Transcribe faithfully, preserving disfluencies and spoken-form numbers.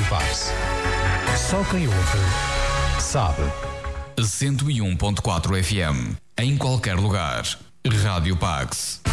Pax. Só quem ouve sabe. cento e um ponto quatro F M. Em qualquer lugar. Rádio Pax.